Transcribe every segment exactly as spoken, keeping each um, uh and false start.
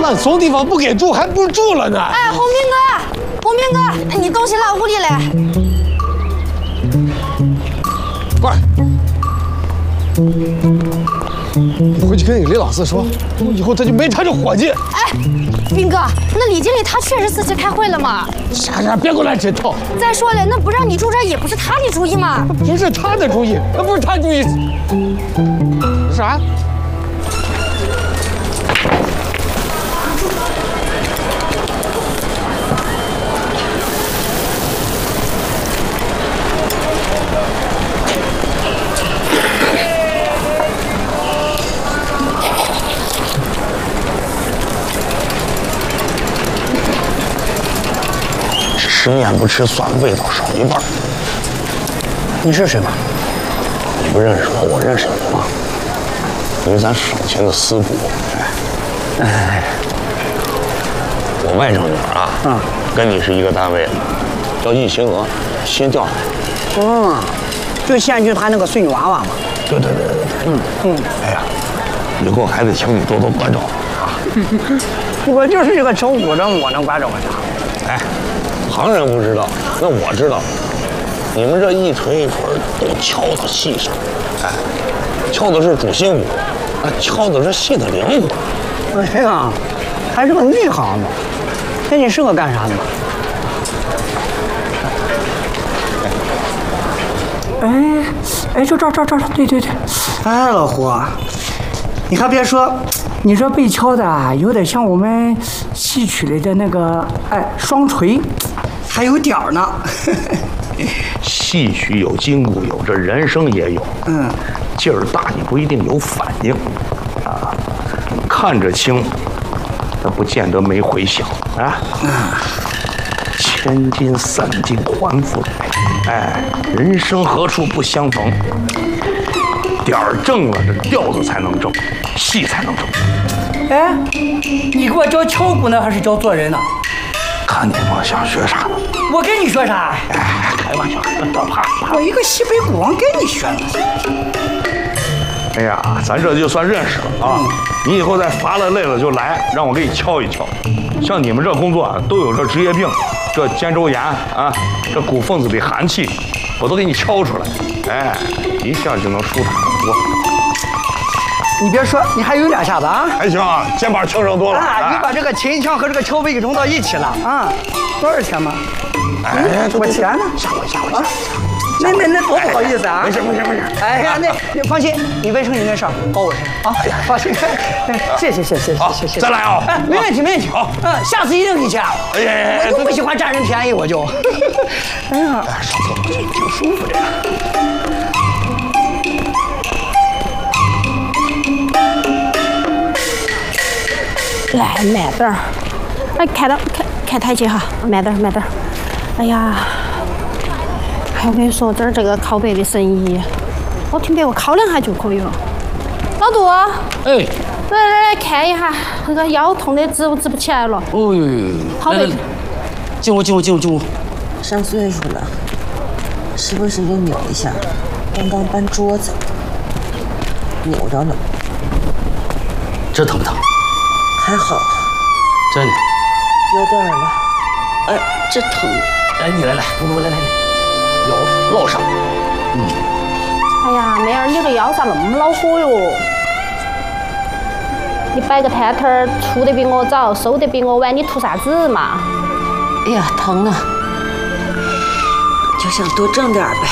了，怂地方不给住，还不住了呢。 哎，红兵哥，红兵哥，你东西落屋里了。 过来，你回去跟你李老四说，以后他就没他这伙计。 哎，兵哥，那李经理他确实自己开会了吗？ 啥啥，别给我来这套。 再说了，那不让你住这也不是他的主意嘛。 不是他的主意，那不是他主意。啥？ 吃面不吃蒜，味道少一半。 你是谁吗？ 你不认识我，我认识你吗？你是咱省钱的司补。哎，哎，我外甥女儿啊，嗯，跟你是一个单位的，叫易新娥，新调来的。 嗯，就县局他那个孙女娃娃嘛。 对对对对对。嗯嗯。哎呀，以后还得请你多多关照啊。 我就是一个穷苦人，我能关照个啥？ 哎。旁人不知道，那我知道。你们这一锤一锤都敲到戏上，哎，敲的是主心骨，啊，敲的是戏的灵魂。 哎呀，还是个内行嘛。那你是个干啥的吗？哎，哎，这这这这，对对对。哎，老胡，你还别说，你这被敲的啊，有点像我们戏曲里的那个哎双锤。还有点儿呢， 戏曲有筋骨有，这人生也有。嗯，劲儿大你不一定有反应，啊，看着轻，但不见得没回响啊。千金散尽还复来，哎，人生何处不相逢？点儿正了，这调子才能正，戏才能正。 哎，你给我教敲鼓呢，还是教做人呢？ 看你们想学啥呢？ 我跟你学啥？ 哎，开玩笑，多怕怕。 我一个西北鼓王跟你学呢。 哎呀，咱这就算认识了啊！嗯、你以后再乏了累了就来，让我给你敲一敲。像你们这工作啊，都有这职业病，这肩周炎啊，这骨缝子里寒气，我都给你敲出来，哎，一下就能舒坦很多。 你别说，你还有两下子啊！ 还行啊，肩膀轻省多了。 啊，你把这个秦腔和这个敲背给融到一起了啊！多少钱吗？ 哎， 我钱呢？ 下回下回下回。 那那那多不好意思啊！ 没事没事没事。 哎呀，那你放心，你卫生巾的事儿包我身上啊！放心，谢谢谢谢谢谢谢。 再来啊！ 哎，没问题没问题。好，嗯，下次一定给钱。哎呀，我就不喜欢占人便宜，我就。哎呀， 上厕所去，挺舒服的。 来，慢点儿。哎，看到看看台阶哈，慢点儿慢点儿。哎呀，哎，我跟你说，这儿这个靠背的生意，我听别个靠两下就可以了。老杜， 哎， 来来来看一下，那个腰痛的直不直不起来了。 哦呦呦， 靠背。 进屋进屋进屋进屋。 上岁数了，时不时就扭一下。刚刚搬桌子，扭着了。 这疼不疼？ 还好， 真的有点了。哎，这疼。 哎，你来来，不不来来来，腰落上。嗯。 哎呀，妹儿，你这腰咋那么恼火哟？你摆个摊摊儿，出得比我早，收得比我晚，你图啥子嘛？ 哎呀，疼啊！就想多挣点呗。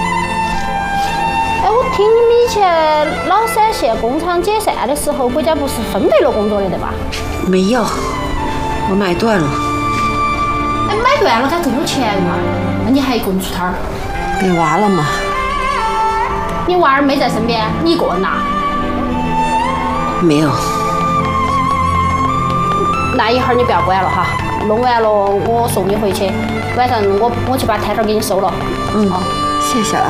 哎，我听你们以前老三县工厂解散的时候，国家不是分配了工作的对吧？ 没有，我买断了。 哎，买断了该更有钱嘛？那你还一个人出摊儿？ 给娃了嘛？ 你娃儿没在身边，你一个人呐？ 没有。 那一会儿你不要关了哈，弄完了我送你回去，晚上我我去把摊摊给你收了。 嗯，谢谢啊。